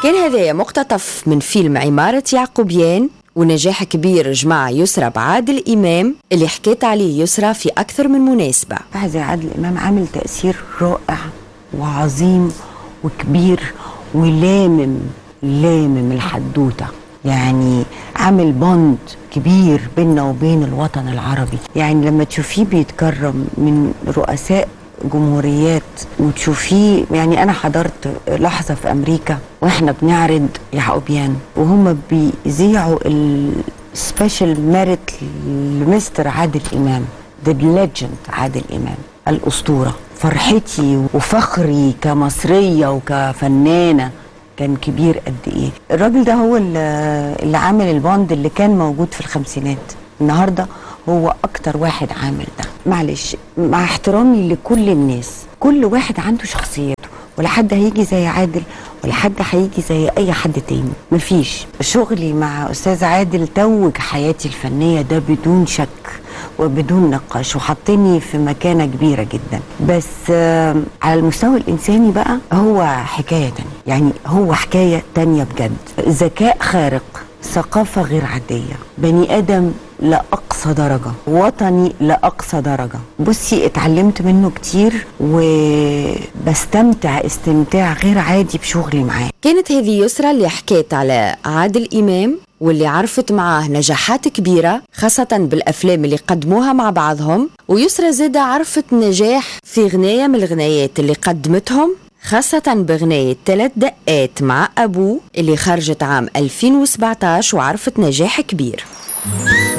كان هذا مقتطف من فيلم عمارة يعقوبيان، ونجاح كبير جمع يسرى بعادل إمام اللي حكيت عليه يسرى في أكثر من مناسبة. واحد زي عادل إمام عامل تأثير رائع وعظيم وكبير ولامم الحدوتة، يعني عامل بوند كبير بيننا وبين الوطن العربي. يعني لما تشوفيه بيتكرم من رؤساء جمهوريات وتشوفيه، يعني أنا حضرت لحظة في أمريكا وإحنا بنعرض يعقوبيان وهم بيذيعوا السبيشال ميريت لمستر عادل إمام، ذا ليجند عادل إمام الأسطورة. فرحتي وفخري كمصرية وكفنانة كان كبير قد إيه. الراجل ده هو اللي عامل البوند اللي كان موجود في الخمسينات، النهاردة هو أكتر واحد عامل ده. معلش، مع احترامي لكل الناس، كل واحد عنده شخصيته، ولا حد هيجي زي عادل ولا حد هيجي زي أي حد تاني، مفيش. شغلي مع أستاذ عادل توج حياتي الفنية ده بدون شك وبدون نقاش، وحطني في مكانة كبيرة جدا. بس على المستوى الإنساني بقى هو حكاية تانية، يعني هو حكاية تانية بجد. ذكاء خارق، ثقافة غير عادية، بني آدم لأقصى درجة، وطني لأقصى درجة. بصي، اتعلمت منه كتير وبستمتع استمتاع غير عادي بشغلي معاه. كانت هذه يسرى اللي حكيت على عادل إمام، واللي عرفت معاه نجاحات كبيرة خاصة بالأفلام اللي قدموها مع بعضهم. ويسرى زادة عرفت نجاح في غناية من الغنايات اللي قدمتهم، خاصة بغناية 3 دقات مع أبوه اللي خرجت عام 2017 وعرفت نجاح كبير.